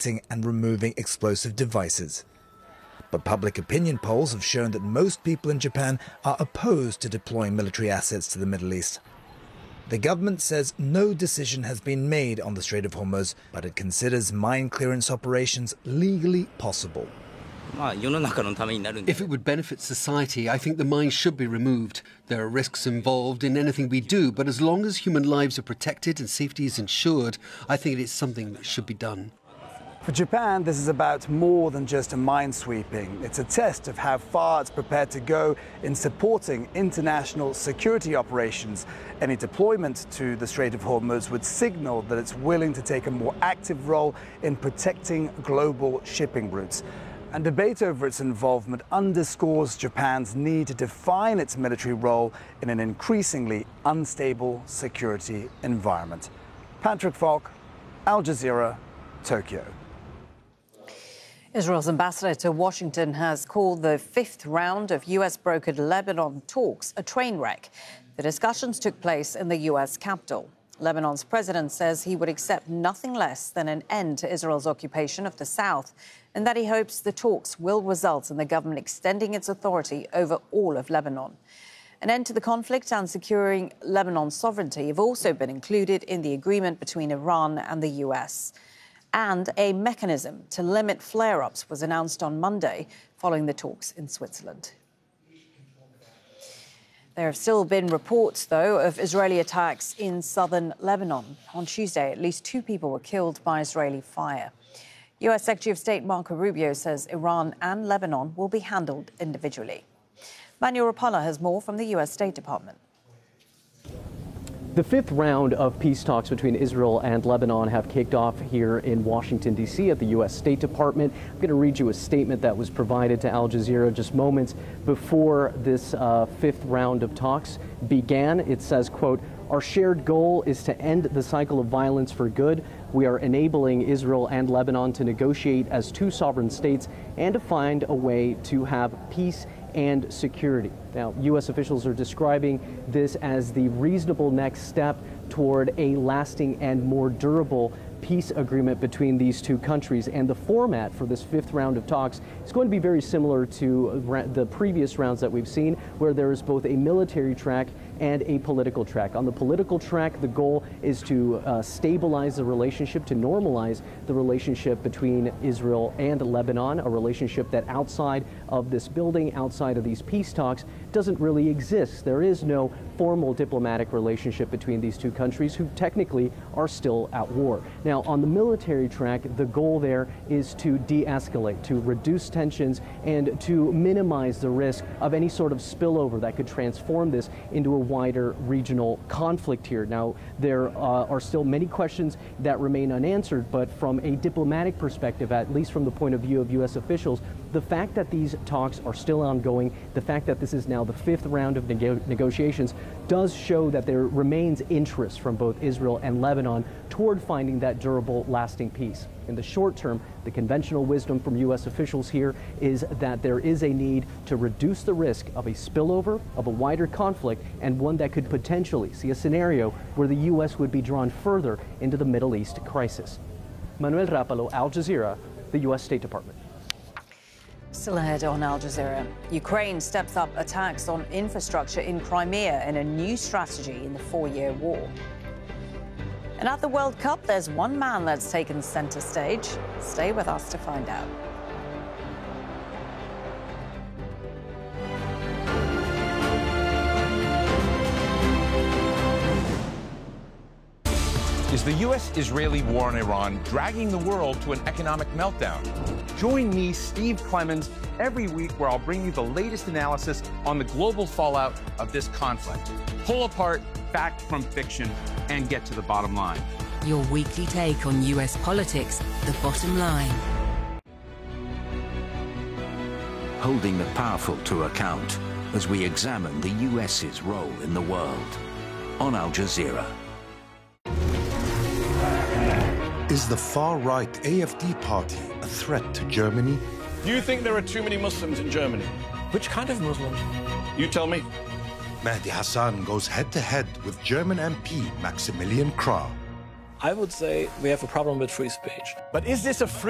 detecting and removing explosive devices. But public opinion polls have shown that most people in Japan are opposed to deploying military assets to the Middle East. The government says no decision has been made on the Strait of Hormuz, but it considers mine clearance operations legally possible. If it would benefit society, I think the mines should be removed. There are risks involved in anything we do, but as long as human lives are protected and safety is ensured, I think it is something that should be done. For Japan, this is about more than just a minesweeping. It's a test of how far it's prepared to go in supporting international security operations. Any deployment to the Strait of Hormuz would signal that it's willing to take a more active role in protecting global shipping routes. And debate over its involvement underscores Japan's need to define its military role in an increasingly unstable security environment. Patrick Falk, Al Jazeera, Tokyo. Israel's ambassador to Washington has called the fifth round of US-brokered Lebanon talks a train wreck. The discussions took place in the US capital. Lebanon's president says he would accept nothing less than an end to Israel's occupation of the south, and that he hopes the talks will result in the government extending its authority over all of Lebanon. An end to the conflict and securing Lebanon's sovereignty have also been included in the agreement between Iran and the US. And a mechanism to limit flare-ups was announced on Monday following the talks in Switzerland. There have still been reports, though, of Israeli attacks in southern Lebanon. On Tuesday, at least 2 people were killed by Israeli fire. US Secretary of State Marco Rubio says Iran and Lebanon will be handled individually. Manuel Rapalla has more from the US State Department. The fifth round of peace talks between Israel and Lebanon have kicked off here in Washington, D.C. at the U.S. State Department. I'm going to read you a statement that was provided to Al Jazeera just moments before this fifth round of talks began. It says, quote, "Our shared goal is to end the cycle of violence for good. We are enabling Israel and Lebanon to negotiate as 2 sovereign states and to find a way to have peace and security." Now, U.S. officials are describing this as the reasonable next step toward a lasting and more durable peace agreement between these 2 countries. And the format for this fifth round of talks is going to be very similar to the previous rounds that we've seen, where there is both a military track and a political track. On the political track, the goal is to stabilize the relationship, to normalize the relationship between Israel and Lebanon, a relationship that outside of this building, outside of these peace talks, doesn't really exist. There is no formal diplomatic relationship between these 2 countries who technically are still at war. Now, on the military track, the goal there is to de-escalate, to reduce tensions, and to minimize the risk of any sort of spillover that could transform this into a wider regional conflict here. Now, there are still many questions that remain unanswered, but from a diplomatic perspective, at least from the point of view of U.S. officials, the fact that these talks are still ongoing, the fact that this is now the fifth round of negotiations, does show that there remains interest from both Israel and Lebanon toward finding that durable, lasting peace. In the short term, the conventional wisdom from U.S. officials here is that there is a need to reduce the risk of a spillover, of a wider conflict, and one that could potentially see a scenario where the U.S. would be drawn further into the Middle East crisis. Manuel Rapallo, Al Jazeera, the U.S. State Department. Still ahead on Al Jazeera, Ukraine steps up attacks on infrastructure in Crimea in a new strategy in the 4-year war. And at the World Cup, there's one man that's taken center stage. Stay with us to find out. Is the U.S.-Israeli war in Iran dragging the world to an economic meltdown? Join me, Steve Clemons, every week where I'll bring you the latest analysis on the global fallout of this conflict. Pull apart fact from fiction and get to the bottom line. Your weekly take on U.S. politics, the bottom line. Holding the powerful to account as we examine the U.S.'s role in the world. On Al Jazeera. Is the far-right AfD party a threat to Germany? Do you think there are too many Muslims in Germany? Which kind of Muslims? You tell me. Mehdi Hasan goes head-to-head with German MP Maximilian Krah. I would say we have a problem with free speech. But is this a free